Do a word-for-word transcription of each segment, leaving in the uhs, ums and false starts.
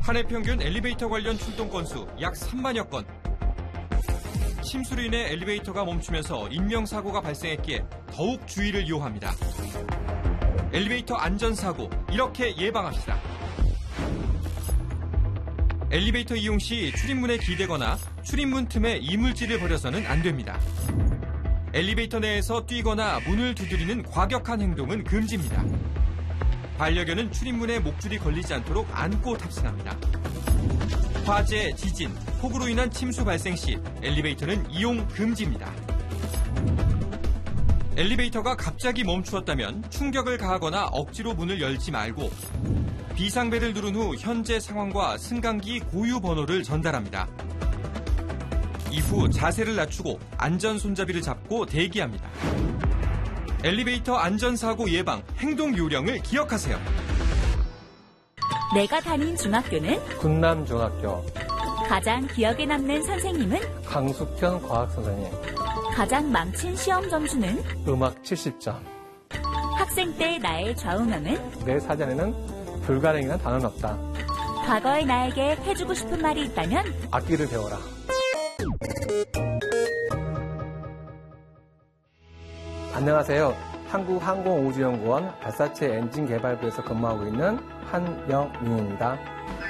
한 해 평균 엘리베이터 관련 출동 건수 약 삼만여 건. 침수로 인해 엘리베이터가 멈추면서 인명사고가 발생했기에 더욱 주의를 요합니다. 엘리베이터 안전사고, 이렇게 예방합시다. 엘리베이터 이용 시 출입문에 기대거나 출입문 틈에 이물질을 버려서는 안 됩니다. 엘리베이터 내에서 뛰거나 문을 두드리는 과격한 행동은 금지입니다. 반려견은 출입문에 목줄이 걸리지 않도록 안고 탑승합니다. 화재, 지진, 폭우로 인한 침수 발생 시 엘리베이터는 이용 금지입니다. 엘리베이터가 갑자기 멈추었다면 충격을 가하거나 억지로 문을 열지 말고 비상벨을 누른 후 현재 상황과 승강기 고유 번호를 전달합니다. 이후 자세를 낮추고 안전 손잡이를 잡고 대기합니다. 엘리베이터 안전사고 예방 행동 요령을 기억하세요. 내가 다닌 중학교는 군남중학교. 가장 기억에 남는 선생님은 강숙현 과학선생님. 가장 망친 시험 점수는 음악 칠십 점. 학생 때 나의 좌우명은 내 사전에는 불가능이란 단어는 없다. 과거의 나에게 해주고 싶은 말이 있다면 악기를 배워라. 안녕하세요. 한국항공우주연구원 발사체 엔진 개발부에서 근무하고 있는 한영민입니다.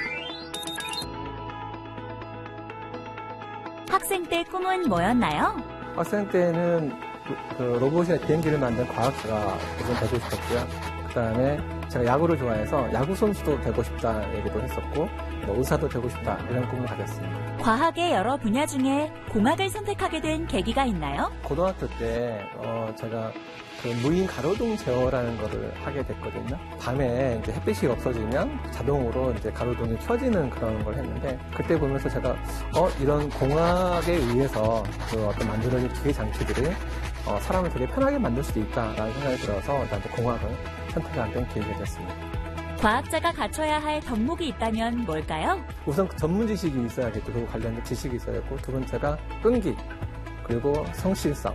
학생 때 꿈은 뭐였나요? 학생 때는 그, 그 로봇이나 비행기를 만든 과학자가 우선 되고 싶었고요. 그 다음에 제가 야구를 좋아해서 야구 선수도 되고 싶다 얘기도 했었고, 뭐 의사도 되고 싶다 이런 꿈을 가졌습니다. 과학의 여러 분야 중에 공학을 선택하게 된 계기가 있나요? 고등학교 때 어, 제가 그 무인 가로등 제어라는 거를 하게 됐거든요. 밤에 이제 햇빛이 없어지면 자동으로 이제 가로등이 켜지는 그런 걸 했는데, 그때 보면서 제가 어 이런 공학에 의해서 그 어떤 만들어진 기계 장치들이 어, 사람을 되게 편하게 만들 수도 있다라는 생각이 들어서 나한테 공학을 선택하게 된 계기가 됐습니다. 과학자가 갖춰야 할 덕목이 있다면 뭘까요? 우선 전문 지식이 있어야겠죠. 그 관련된 지식이 있어야겠고, 두 번째가 끈기, 그리고 성실성.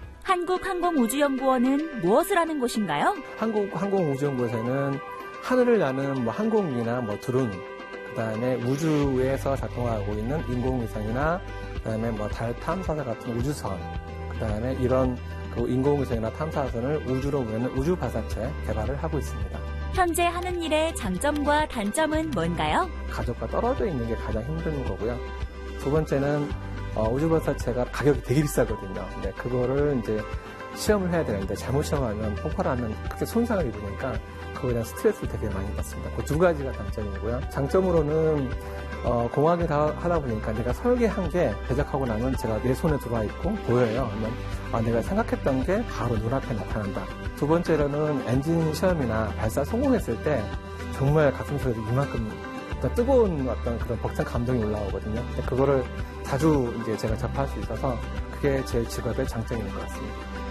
한국항공우주연구원은 무엇을 하는 곳인가요? 한국항공우주연구원에서는 하늘을 나는 뭐 항공기나 뭐 드론, 그다음에 우주에서 작동하고 있는 인공위성이나 그다음에 뭐 달 탐사선 같은 우주선, 그다음에 이런 그 인공위성이나 탐사선을 우주로 보내는 우주 발사체 개발을 하고 있습니다. 현재 하는 일의 장점과 단점은 뭔가요? 가족과 떨어져 있는 게 가장 힘든 거고요. 두 번째는 어, 우주 발사체가 가격이 되게 비싸거든요. 근데 그거를 이제 시험을 해야 되는데 잘못 시험하면 폭발하면 크게 손상을 입으니까 그거에 대한 스트레스를 되게 많이 받습니다. 그 두 가지가 장점이고요. 장점으로는 어, 공학을 다 하다 보니까 내가 설계한 게 제작하고 나면 제가 내 손에 들어와 있고 보여요. 그러면 아, 내가 생각했던 게 바로 눈앞에 나타난다. 두 번째로는 엔진 시험이나 발사 성공했을 때 정말 가슴속에서 이만큼 뜨거운 어떤 그런 벅찬 감동이 올라오거든요. 그거를 자주 이제 제가 접할 수 있어서 그게 제 직업의 장점인 것 같습니다.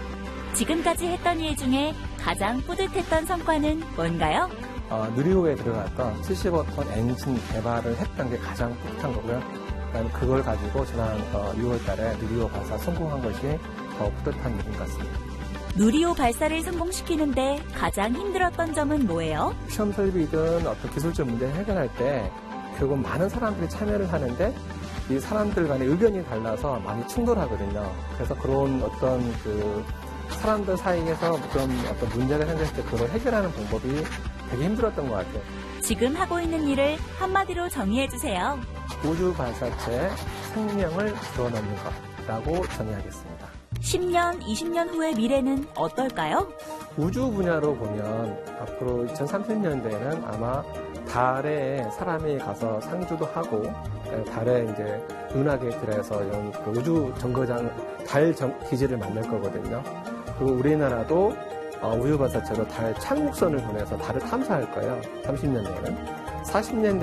지금까지 했던 일 중에 가장 뿌듯했던 성과는 뭔가요? 어, 누리호에 들어갔던 칠십오 톤 엔진 개발을 했던 게 가장 뿌듯한 거고요. 그다음에 그걸 가지고 지난 어, 유월 달에 누리호 발사 성공한 것이 더 뿌듯한 일인 것 같습니다. 누리호 발사를 성공시키는데 가장 힘들었던 점은 뭐예요? 시험 설비든 어떤 기술적 문제를 해결할 때 결국 많은 사람들이 참여를 하는데 이 사람들 간의 의견이 달라서 많이 충돌하거든요. 그래서 그런 어떤 그 사람들 사이에서 그런 어떤 문제가 생겼을 때 그걸 해결하는 방법이 되게 힘들었던 것 같아요. 지금 하고 있는 일을 한마디로 정의해주세요. 우주 발사체 생명을 불어넣는 것이라고 정의하겠습니다. 십 년, 이십 년 후의 미래는 어떨까요? 우주 분야로 보면 앞으로 이천삼십 년대에는 아마 달에 사람이 가서 상주도 하고 달에 이제 은하계 들어서 이런 그 우주 정거장 달 정, 기지를 만들 거거든요. 그리고 우리나라도 어, 우주 발사체로 달 착륙선을 보내서 달을 탐사할 거예요. 삼십 년 내에는. 사십 년